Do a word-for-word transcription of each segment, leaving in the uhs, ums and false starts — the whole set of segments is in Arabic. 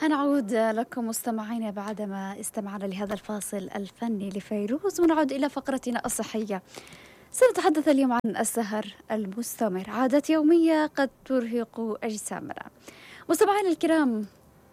هنعود لكم مستمعينا بعدما استمعنا لهذا الفاصل الفني لفيروز، ونعود إلى فقرتنا الصحية. سنتحدث اليوم عن السهر المستمر، عادة يومية قد ترهق أجسامنا. مستمعينا الكرام،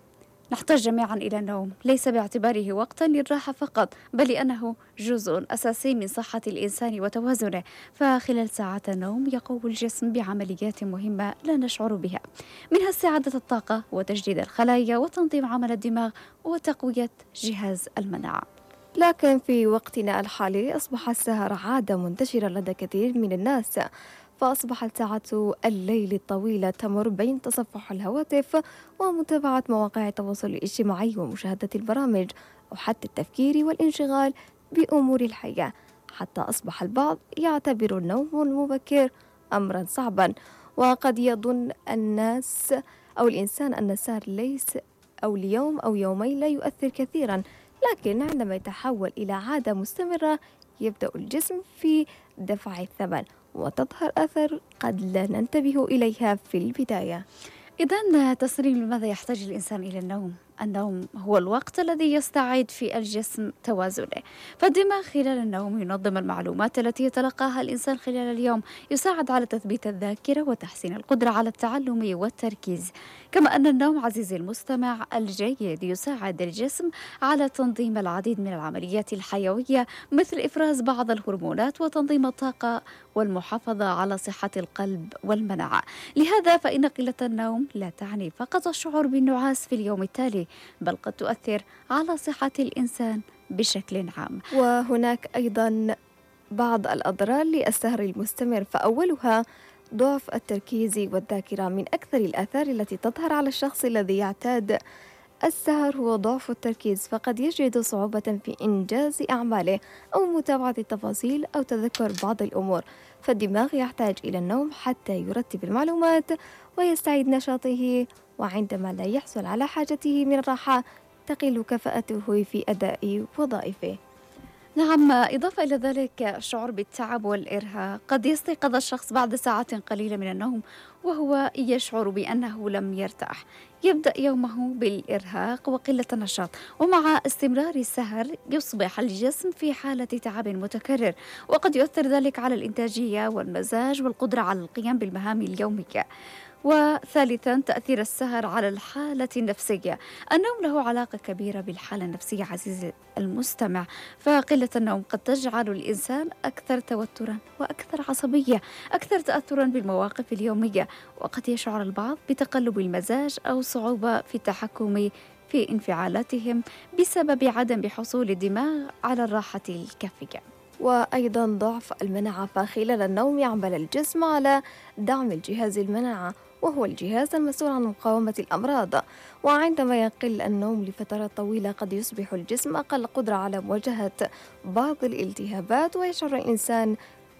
نحتاج جميعا إلى النوم، ليس باعتباره وقتا للراحة فقط، بل لأنه جزء أساسي من صحة الإنسان وتوازنه. فخلال ساعات النوم يقوم الجسم بعمليات مهمة لا نشعر بها، منها استعادة الطاقة وتجديد الخلايا وتنظيم عمل الدماغ وتقوية جهاز المناعة. لكن في وقتنا الحالي أصبح السهر عادة منتشرة لدى كثير من الناس، فأصبحت ساعات الليل الطويلة تمر بين تصفح الهواتف ومتابعة مواقع التواصل الاجتماعي ومشاهدة البرامج، وحتى التفكير والانشغال بأمور الحياة، حتى أصبح البعض يعتبر النوم المبكر أمرا صعبا. وقد يظن الناس أو الإنسان أن السهر ليس أو اليوم أو يومين لا يؤثر كثيرا، لكن عندما يتحول إلى عادة مستمرة يبدأ الجسم في دفع الثمن، وتظهر أثر قد لا ننتبه إليها في البداية. إذن تسرين، لماذا يحتاج الإنسان إلى النوم؟ النوم هو الوقت الذي يستعيد فيه الجسم توازنه، فالدماغ خلال النوم ينظم المعلومات التي يتلقاها الإنسان خلال اليوم، يساعد على تثبيت الذاكرة وتحسين القدرة على التعلم والتركيز. كما أن النوم عزيزي المستمع الجيد يساعد الجسم على تنظيم العديد من العمليات الحيوية، مثل إفراز بعض الهرمونات وتنظيم الطاقة والمحافظة على صحة القلب والمناعة. لهذا فإن قلة النوم لا تعني فقط الشعور بالنعاس في اليوم التالي، بل قد تؤثر على صحة الإنسان بشكل عام. وهناك أيضا بعض الأضرار للسهر المستمر، فأولها ضعف التركيز والذاكرة. من أكثر الآثار التي تظهر على الشخص الذي يعتاد السهر هو ضعف التركيز، فقد يجد صعوبة في إنجاز أعماله أو متابعة التفاصيل أو تذكر بعض الأمور، فالدماغ يحتاج إلى النوم حتى يرتب المعلومات ويستعيد نشاطه، وعندما لا يحصل على حاجته من الراحة تقل كفاءته في أداء وظائفه. نعم، إضافة إلى ذلك الشعور بالتعب والإرهاق. قد يستيقظ الشخص بعد ساعات قليلة من النوم وهو يشعر بأنه لم يرتاح، يبدأ يومه بالإرهاق وقلة النشاط، ومع استمرار السهر يصبح الجسم في حالة تعب متكرر، وقد يؤثر ذلك على الإنتاجية والمزاج والقدرة على القيام بالمهام اليومية. وثالثا، تأثير السهر على الحالة النفسية. النوم له علاقة كبيرة بالحالة النفسية عزيزي المستمع، فقلة النوم قد تجعل الإنسان أكثر توترا وأكثر عصبية، أكثر تأثرا بالمواقف اليومية، وقد يشعر البعض بتقلب المزاج أو صعوبة في التحكم في انفعالاتهم بسبب عدم حصول الدماغ على الراحة الكافية. وأيضا ضعف المناعة، فخلال النوم يعمل الجسم على دعم الجهاز المناعة، وهو الجهاز المسؤول عن مقاومة الأمراض، وعندما يقل النوم لفترات طويلة قد يصبح الجسم أقل قدرة على مواجهة بعض الالتهابات، ويشعر الإنسان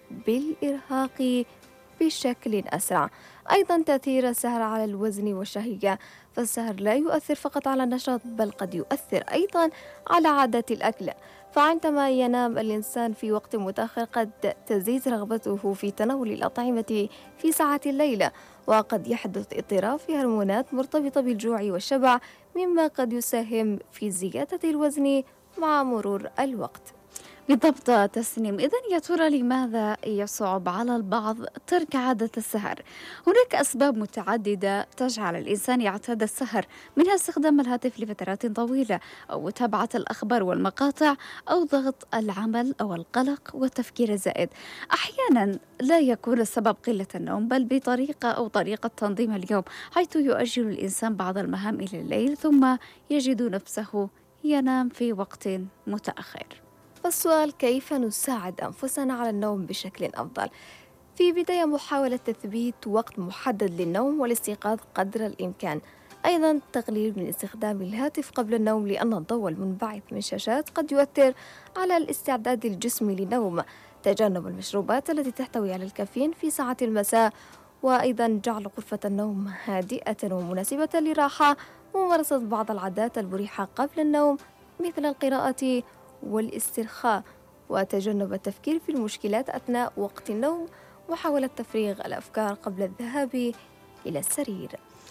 بالإرهاق بشكل أسرع. أيضا تأثير السهر على الوزن والشهية، فالسهر لا يؤثر فقط على النشاط بل قد يؤثر أيضا على عادات الأكل، فعندما ينام الإنسان في وقت متأخر قد تزيد رغبته في تناول الأطعمة في ساعات الليل، وقد يحدث اضطراب في هرمونات مرتبطة بالجوع والشبع، مما قد يساهم في زيادة الوزن مع مرور الوقت. بالضبط تسنيم. إذن يا ترى لماذا يصعب على البعض ترك عادة السهر؟ هناك أسباب متعددة تجعل الإنسان يعتاد السهر، منها استخدام الهاتف لفترات طويلة، أو متابعة الأخبار والمقاطع، أو ضغط العمل أو القلق والتفكير الزائد. أحيانا لا يكون السبب قلة النوم، بل بطريقة أو طريقة تنظيم اليوم، حيث يؤجل الإنسان بعض المهام إلى الليل ثم يجد نفسه ينام في وقت متأخر. فالسؤال: كيف نساعد أنفسنا على النوم بشكل أفضل؟ في بداية محاولة تثبيت وقت محدد للنوم والاستيقاظ قدر الإمكان. أيضا تقليل من استخدام الهاتف قبل النوم، لأن الضوء المنبعث من الشاشات قد يؤثر على الاستعداد الجسمي للنوم. تجنب المشروبات التي تحتوي على الكافيين في ساعات المساء، وأيضا جعل غرفة النوم هادئة ومناسبة للراحة، وممارسة بعض العادات المريحة قبل النوم مثل القراءة والاسترخاء، وتجنب التفكير في المشكلات أثناء وقت النوم، وحاول تفريغ الأفكار قبل الذهاب إلى السرير.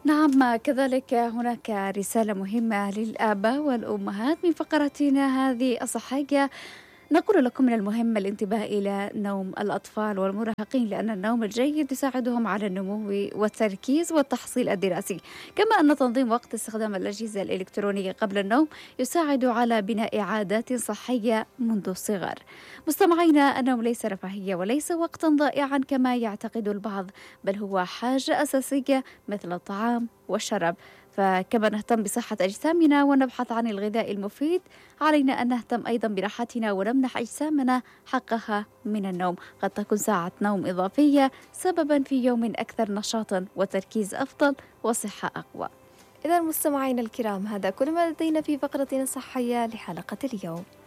نعم، كذلك هناك رسالة مهمة للآباء والأمهات من فقرتنا هذه الصحية. نقول لكم من المهم الانتباه إلى نوم الأطفال والمراهقين، لأن النوم الجيد يساعدهم على النمو والتركيز والتحصيل الدراسي، كما أن تنظيم وقت استخدام الأجهزة الإلكترونية قبل النوم يساعد على بناء عادات صحية منذ الصغر. مستمعينا، النوم ليس رفاهية وليس وقتا ضائعا كما يعتقد البعض، بل هو حاجة أساسية مثل الطعام والشراب. فكما نهتم بصحة أجسامنا ونبحث عن الغذاء المفيد، علينا أن نهتم أيضا براحتنا ونمنح أجسامنا حقها من النوم. قد تكون ساعة نوم إضافية سببا في يوم أكثر نشاطا وتركيز أفضل وصحة أقوى. إذا مستمعينا الكرام، هذا كل ما لدينا في فقرتنا الصحية لحلقة اليوم.